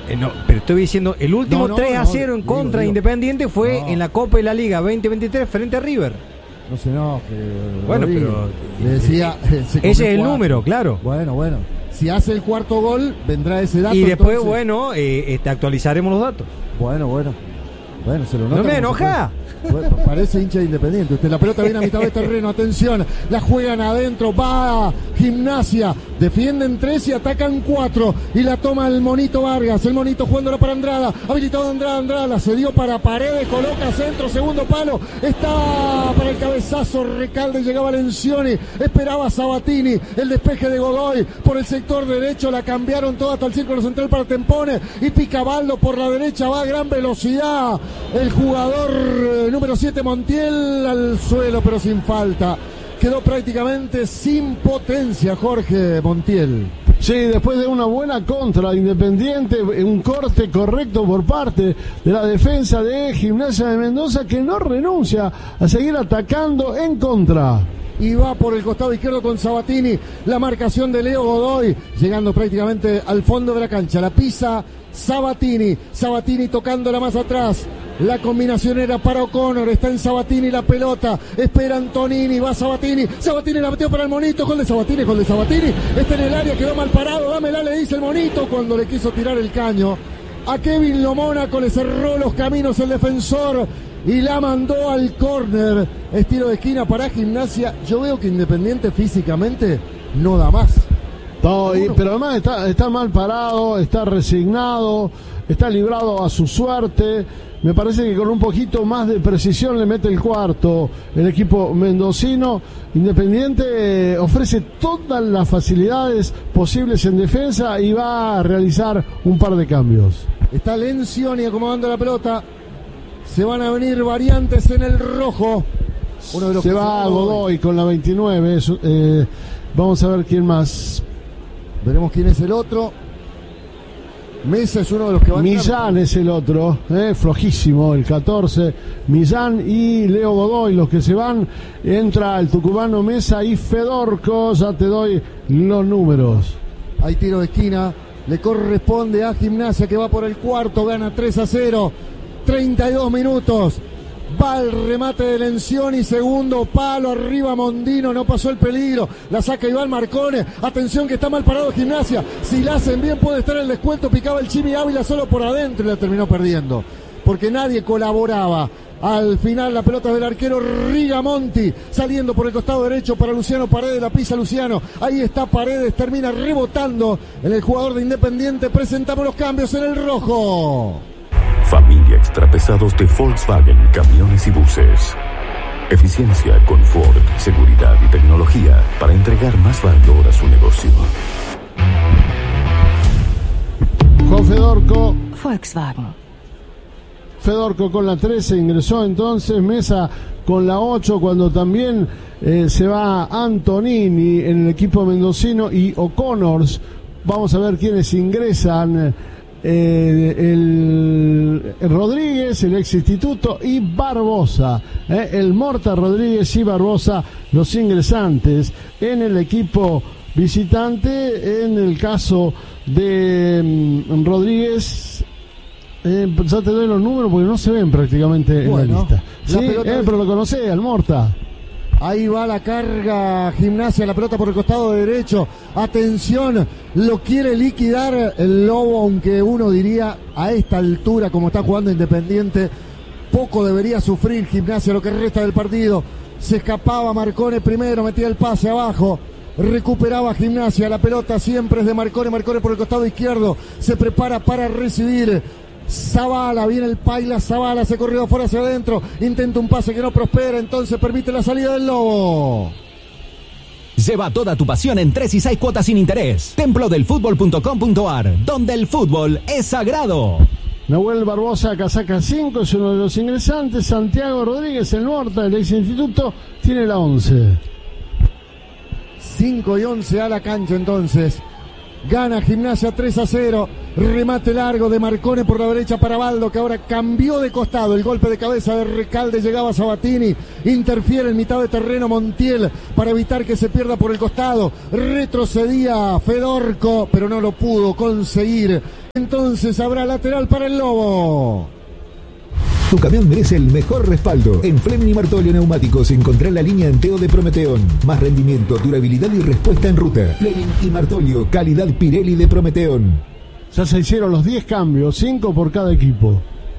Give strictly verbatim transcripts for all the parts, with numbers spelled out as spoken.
Eh, no, pero estoy diciendo, el último no, no, tres a cero no, en digo, contra de digo. Independiente fue No. en la Copa de la Liga veinte veintitrés frente a River. No se enoje. Bueno, Rodrigo. pero Le decía, se comió ese es el cuatro. número, claro. Bueno, bueno. Si hace el cuarto gol, vendrá ese dato. Y después, entonces. bueno, eh, este, actualizaremos los datos. Bueno, bueno. Bueno, se lo nota. No me como si enoja. fuera- Bueno, parece hincha de Independiente. Usted, la pelota viene a mitad de terreno, atención, la juegan adentro, va Gimnasia, defienden tres y atacan cuatro, y la toma el Monito Vargas, el Monito jugándola para Andrada, habilitado Andrada, Andrada, la cedió para Paredes, coloca centro, segundo palo, está para el cabezazo, Recalde, llegaba Lencioni, esperaba Sabatini, el despeje de Godoy, por el sector derecho, la cambiaron toda hasta el círculo central para Tempone, y Picabaldo por la derecha, va a gran velocidad, el jugador eh, número siete Montiel al suelo, pero sin falta. Quedó prácticamente sin potencia Jorge Montiel. Sí, después de una buena contra de Independiente, un corte correcto por parte de la defensa de Gimnasia de Mendoza, que no renuncia a seguir atacando en contra. Y va por el costado izquierdo con Sabatini, la marcación de Leo Godoy, llegando prácticamente al fondo de la cancha, la pisa Sabatini, Sabatini tocándola más atrás, la combinación era para O'Connor, está en Sabatini la pelota, espera Antonini, va Sabatini, Sabatini la metió para el Monito, gol de Sabatini, gol de Sabatini, está en el área, quedó mal parado, dámela, le dice el Monito cuando le quiso tirar el caño. A Kevin Lomónaco le cerró los caminos el defensor y la mandó al córner, estilo de esquina para Gimnasia. Yo veo que Independiente físicamente no da más. No, y- pero además está, está mal parado, está resignado, está librado a su suerte. Me parece que con un poquito más de precisión le mete el cuarto el equipo mendocino. Independiente eh, ofrece todas las facilidades posibles en defensa y va a realizar un par de cambios. Está Lencioni acomodando la pelota. Se van a venir variantes en el rojo. Uno de los Se que va se- Godoy con la veintinueve. es- eh, vamos a ver quién más. Veremos quién es el otro. Mesa es uno de los que va a entrar. Millán es el otro, eh, flojísimo, el catorce. Millán y Leo Godoy, los que se van. Entra el tucumano Mesa y Fedorco. Ya te doy los números. Hay tiro de esquina. Le corresponde a Gimnasia, que va por el cuarto. Gana tres a cero. treinta y dos minutos. Va el remate de Lencioni, segundo palo, arriba Mondino, no pasó el peligro, la saca Iván Marcone, atención que está mal parado Gimnasia, si la hacen bien puede estar el descuento, picaba el Chimi Ávila solo por adentro y la terminó perdiendo, porque nadie colaboraba. Al final la pelota del arquero Rigamonti, saliendo por el costado derecho para Luciano Paredes, la pisa Luciano, ahí está Paredes, termina rebotando en el jugador de Independiente. Presentamos los cambios en el rojo. Familia Extrapesados de Volkswagen Camiones y Buses. Eficiencia, confort, seguridad y tecnología para entregar más valor a su negocio. Con Fedorco. Volkswagen. Fedorco con la trece ingresó entonces, Mesa con la ocho, cuando también eh, se va Antonini en el equipo mendocino y O'Connors. Vamos a ver quiénes ingresan. Eh, el, el Rodríguez, el ex instituto, y Barbosa, eh, el Morta Rodríguez y Barbosa, los ingresantes en el equipo visitante. En el caso de um, Rodríguez, eh, ya te doy los números porque no se ven prácticamente Bueno, en la lista. la Sí, pelota eh, de- pero lo conocé, al Morta. Ahí va la carga Gimnasia, la pelota por el costado derecho. Atención, lo quiere liquidar el Lobo, aunque uno diría a esta altura, como está jugando Independiente, poco debería sufrir Gimnasia lo que resta del partido. Se escapaba Marcone primero, metía el pase abajo. Recuperaba Gimnasia, la pelota siempre es de Marcone, Marcone por el costado izquierdo, se prepara para recibir. Zavala, viene el Paila, Zavala se corrió afuera hacia adentro, intenta un pase que no prospera, entonces permite la salida del Lobo. Lleva toda tu pasión en tres y seis cuotas sin interés. templo del fútbol punto com punto a r, donde el fútbol es sagrado. Nahuel Barbosa, casaca cinco, es uno de los ingresantes. Santiago Rodríguez, el Morta, el ex instituto, tiene la once. cinco y once a la cancha entonces. Gana Gimnasia tres a cero. Remate largo de Marcone por la derecha para Baldo, que ahora cambió de costado. El golpe de cabeza de Recalde, llegaba Sabatini. Interfiere en mitad de terreno Montiel para evitar que se pierda por el costado. Retrocedía Fedorco, pero no lo pudo conseguir. Entonces habrá lateral para el Lobo. Tu camión merece el mejor respaldo. En Fleming y Martolio Neumáticos encontrá la línea Enteo de Prometeón. Más rendimiento, durabilidad y respuesta en ruta. Fleming y Martolio, calidad Pirelli de Prometeón. Ya se hicieron los diez cambios, cinco por cada equipo.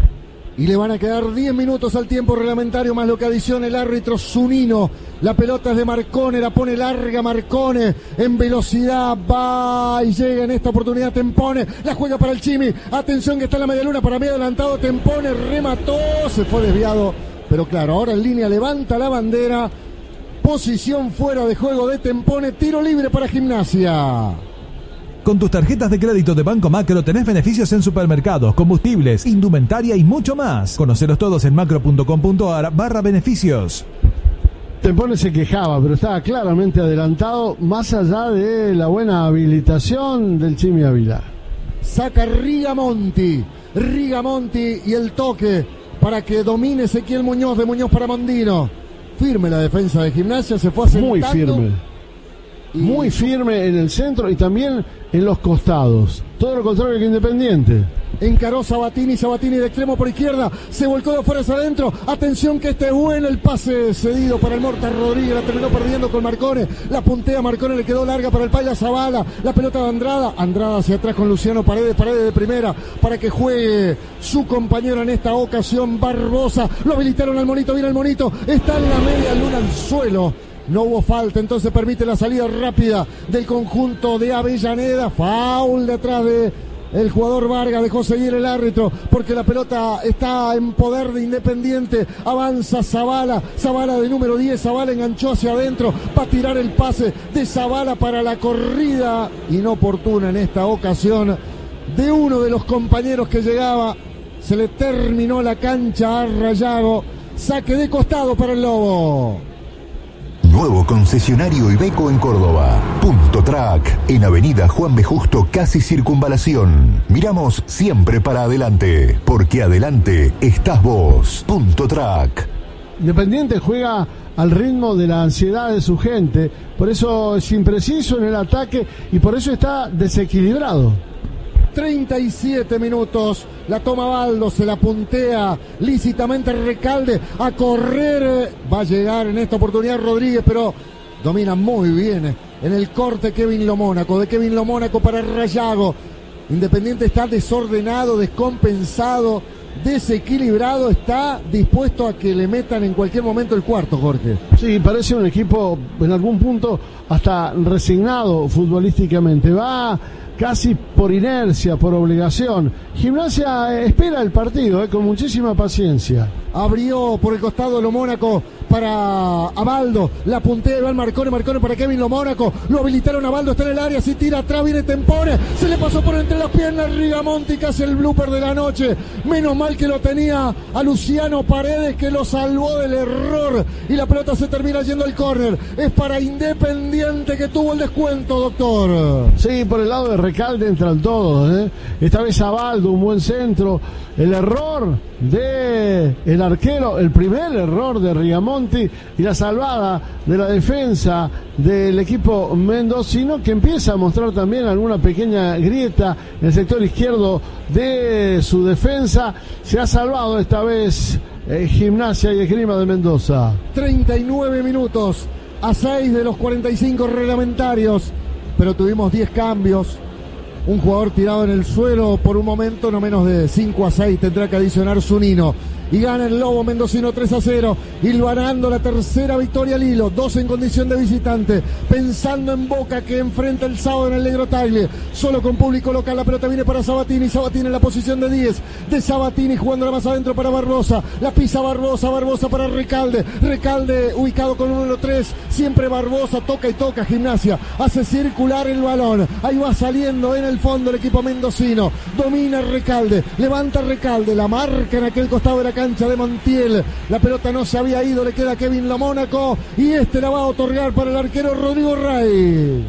Y le van a quedar diez minutos al tiempo reglamentario, más lo que adiciona el árbitro Zunino. La pelota es de Marcone, la pone larga Marcone. En velocidad va y llega en esta oportunidad Tempone. La juega para el Chimi. Atención que está en la media luna, para mí adelantado Tempone. Remató, se fue desviado. Pero claro, ahora en línea levanta la bandera. Posición fuera de juego de Tempone. Tiro libre para Gimnasia. Con tus tarjetas de crédito de Banco Macro tenés beneficios en supermercados, combustibles, indumentaria y mucho más. Conocelos todos en macro.com.ar barra beneficios. Tempone se quejaba, pero estaba claramente adelantado, más allá de la buena habilitación del Chimi Ávila. Saca Rigamonti, Rigamonti y el toque para que domine Ezequiel Muñoz, de Muñoz para Mondino. Firme la defensa de Gimnasia, se fue asentando. Muy firme. Y... Muy firme en el centro y también en los costados. Todo lo contrario que Independiente. Encaró Sabatini, Sabatini de extremo por izquierda, se volcó de afuera hacia adentro. Atención que este es bueno, el pase cedido para el Morta Rodríguez, la terminó perdiendo con Marcone. La puntea Marcone, le quedó larga para el Paila Zavala. La pelota de Andrada, Andrada hacia atrás con Luciano Paredes, Paredes de primera para que juegue su compañero en esta ocasión, Barbosa. Lo habilitaron al Monito, viene el Monito, está en la media luna al suelo. No hubo falta, entonces permite la salida rápida del conjunto de Avellaneda. Foul de atrás de el jugador Vargas, dejó seguir el árbitro porque la pelota está en poder de Independiente. Avanza Zavala, Zavala de número diez, Zavala enganchó hacia adentro para tirar el pase de Zavala para la corrida inoportuna en esta ocasión de uno de los compañeros que llegaba. Se le terminó la cancha a Rayago. Saque de costado para el Lobo. Nuevo concesionario Iveco en Córdoba. Punto Track, en Avenida Juan B. Justo, casi Circunvalación. Miramos siempre para adelante, porque adelante estás vos. Punto Track. Independiente juega al ritmo de la ansiedad de su gente, por eso es impreciso en el ataque y por eso está desequilibrado. treinta y siete minutos, la toma Baldo, se la puntea lícitamente Recalde, a correr, va a llegar en esta oportunidad Rodríguez, pero domina muy bien en el corte Kevin Lomónaco, de Kevin Lomónaco para Rayago. Independiente está desordenado, descompensado, desequilibrado, está dispuesto a que le metan en cualquier momento el cuarto, Jorge. Sí, parece un equipo en algún punto hasta resignado futbolísticamente, va casi por inercia, por obligación. Gimnasia espera el partido eh, con muchísima paciencia. Abrió por el costado Lomónaco para Abaldo, la puntea va el Marcone, Marcone para Kevin Lomónaco, lo habilitaron a Abaldo, está en el área, si tira atrás viene Tempone, se le pasó por entre las piernas Rigamonti, casi el blooper de la noche. Menos mal que lo tenía a Luciano Paredes, que lo salvó del error y la pelota se termina yendo al córner. Es para Independiente, que tuvo el descuento, doctor. Sí, por el lado de Recalde entran todos, ¿eh? Esta vez Abaldo, un buen centro. El error de el arquero, el primer error de Rigamonti y la salvada de la defensa del equipo mendocino, que empieza a mostrar también alguna pequeña grieta en el sector izquierdo de su defensa. Se ha salvado esta vez eh, Gimnasia y Esgrima de Mendoza. treinta y nueve minutos a seis de los cuarenta y cinco reglamentarios, pero tuvimos diez cambios. Un jugador tirado en el suelo por un momento, no menos de cinco a seis tendrá que adicionar Zunino. Y gana el Lobo mendocino tres a cero, hilvanando la tercera victoria al hilo, dos en condición de visitante, pensando en Boca, que enfrenta el sábado en el Negro Tagle, solo con público local. La pelota viene para Sabatini, Sabatini en la posición de diez, de Sabatini jugándola más adentro para Barbosa, la pisa Barbosa, Barbosa para Recalde, Recalde ubicado con número tres, siempre Barbosa, toca y toca Gimnasia, hace circular el balón, ahí va saliendo en el fondo el equipo mendocino, domina Recalde, levanta Recalde, la marca en aquel costado de la cancha de Montiel, la pelota no se había ido, le queda a Kevin Lomónaco y este la va a otorgar para el arquero Rodrigo Ray.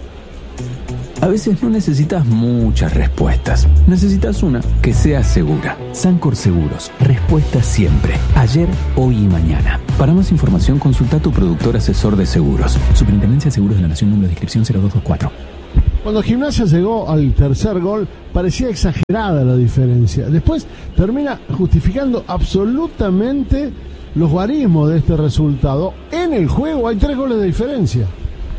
A veces no necesitas muchas respuestas, necesitas una que sea segura. Sancor Seguros, respuesta siempre, ayer, hoy y mañana. Para más información consulta a tu productor asesor de seguros. Superintendencia de Seguros de la Nación, número de inscripción cero dos dos cuatro. Cuando Gimnasia llegó al tercer gol, parecía exagerada la diferencia. Después termina justificando absolutamente los guarismos de este resultado. En el juego hay tres goles de diferencia.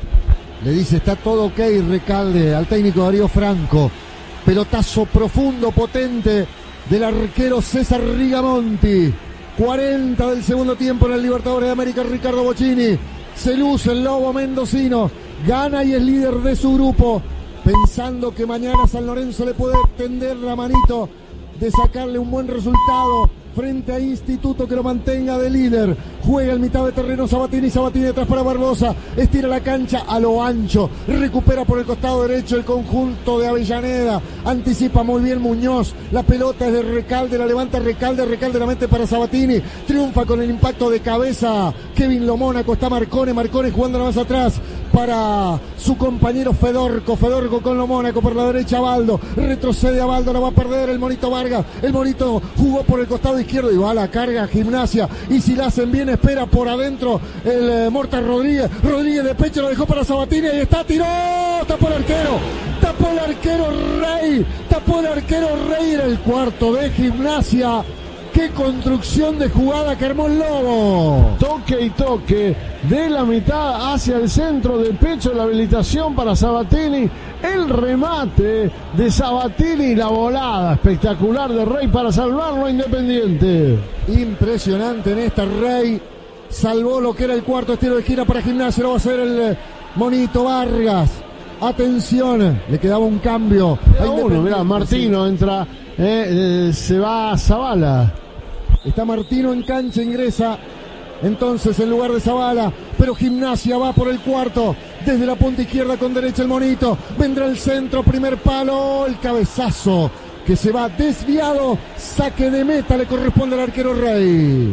Le dice, está todo ok, Recalde, al técnico Darío Franco. Pelotazo profundo, potente, del arquero César Rigamonti. cuarenta del segundo tiempo en el Libertadores de América, Ricardo Bocchini. Se luce el lobo mendocino. Gana y es líder de su grupo. Pensando que mañana San Lorenzo le puede tender la manito de sacarle un buen resultado frente a Instituto que lo mantenga de líder. Juega en mitad de terreno Sabatini, Sabatini detrás para Barbosa, estira la cancha a lo ancho, recupera por el costado derecho el conjunto de Avellaneda, anticipa muy bien Muñoz, la pelota es de Recalde, la levanta Recalde, Recalde la mete para Sabatini, triunfa con el impacto de cabeza Kevin Lomónaco, está Marcone, Marcone jugando más atrás para su compañero Fedorco, Fedorco con Lomónaco por la derecha, Baldo, retrocede a Baldo, la va a perder el Monito Vargas, el Monito jugó por el costado izquierdo y va a la carga a Gimnasia, y si la hacen bien espera por adentro el eh, Morta Rodríguez, Rodríguez de pecho lo dejó para Sabatini, y está, tiró, tapó el arquero, tapó el arquero Rey, tapó el arquero Rey en el cuarto de Gimnasia. ¡Qué construcción de jugada que armó el Lobo! Toque y toque de la mitad hacia el centro de pecho, la habilitación para Sabatini, el remate de Sabatini, la volada espectacular de Rey para salvarlo a Independiente. Impresionante en esta, Rey salvó lo que era el cuarto estilo de esquina para Gimnasia, lo va a hacer el Monito Vargas. Atención, le quedaba un cambio. Uno, mirá, Martino entra, eh, eh, se va a Zavala. Está Martino en cancha, ingresa entonces en lugar de Zavala, pero Gimnasia va por el cuarto, desde la punta izquierda con derecha el Monito, vendrá el centro, primer palo, el cabezazo que se va desviado, saque de meta, le corresponde al arquero Rey.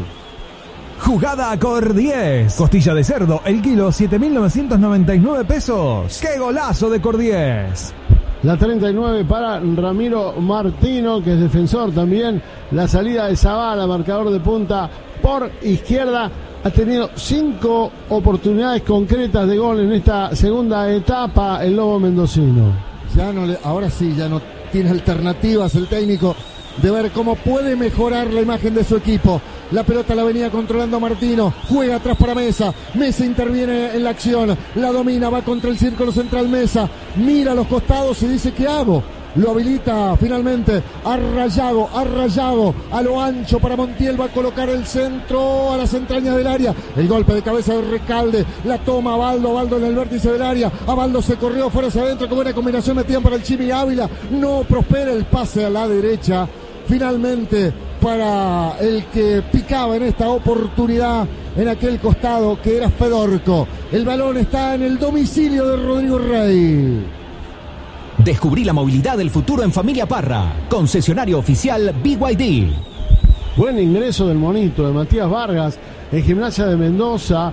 Jugada a Cordiés. Costilla de cerdo, el kilo, siete mil novecientos noventa y nueve pesos. ¡Qué golazo de Cordiés! La treinta y nueve para Ramiro Martino, que es defensor también. La salida de Zavala, marcador de punta por izquierda. Ha tenido cinco oportunidades concretas de gol en esta segunda etapa el Lobo mendocino. Ya no le, ahora sí, ya no tiene alternativas el técnico de ver cómo puede mejorar la imagen de su equipo. La pelota la venía controlando Martino, juega atrás para Mesa, Mesa interviene en la acción, la domina, va contra el círculo central Mesa, mira a los costados y dice, ¿qué hago? Lo habilita finalmente a Rayago, a Rayago, a lo ancho para Montiel, va a colocar el centro a las entrañas del área, el golpe de cabeza de Recalde, la toma Baldo, Baldo en el vértice del área, a Baldo se corrió fuera hacia adentro, con buena combinación metían para el Chimi Ávila, no prospera el pase a la derecha, finalmente para el que picaba en esta oportunidad en aquel costado que era Fedorco. El balón está en el domicilio de Rodrigo Rey. Descubrí la movilidad del futuro en Familia Parra. Concesionario oficial B Y D. Buen ingreso del Monito, de Matías Vargas, en Gimnasia de Mendoza,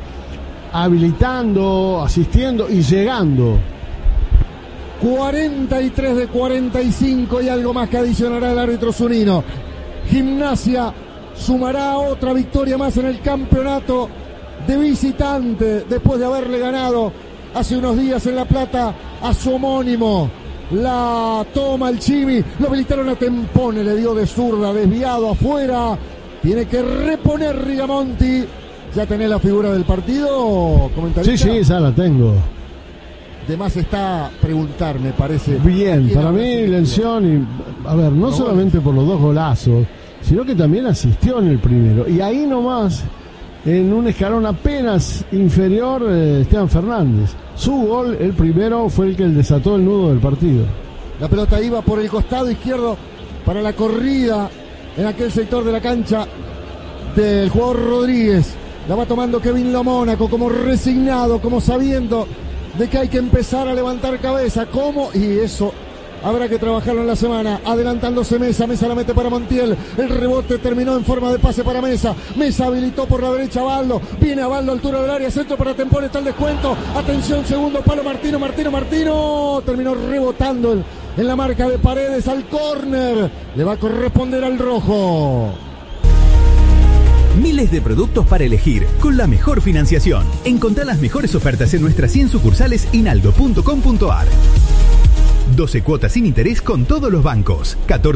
habilitando, asistiendo y llegando. cuarenta y tres de cuarenta y cinco y algo más que adicionará el árbitro Zunino. Gimnasia sumará otra victoria más en el campeonato de visitante después de haberle ganado hace unos días en La Plata a su homónimo. La toma el Chimi, lo habilitaron a Tempone, le dio de zurda, desviado afuera. Tiene que reponer Rigamonti. ¿Ya tenés la figura del partido, comentarista? Sí, sí, ya la tengo. De más está preguntar, me parece. Bien, para mí Lención, y, a ver, no, no solamente por los dos golazos, sino que también asistió en el primero. Y ahí nomás, en un escalón apenas inferior, eh, Esteban Fernández. Su gol, el primero, fue el que desató el nudo del partido. La pelota iba por el costado izquierdo para la corrida en aquel sector de la cancha del jugador Rodríguez. La va tomando Kevin Lomónaco como resignado, como sabiendo de que hay que empezar a levantar cabeza. ¿Cómo? Y eso habrá que trabajarlo en la semana. Adelantándose Mesa, Mesa la mete para Montiel. El rebote terminó en forma de pase para Mesa. Mesa habilitó por la derecha a Baldo. Viene a Baldo, altura del área, centro para Tempone, está el descuento. Atención, segundo palo, Martino, Martino, Martino. Terminó rebotando en, en la marca de Paredes al córner. Le va a corresponder al rojo. Miles de productos para elegir, con la mejor financiación. Encontrá las mejores ofertas en nuestras cien sucursales inaldo punto com punto ar. doce cuotas sin interés con todos los bancos. catorce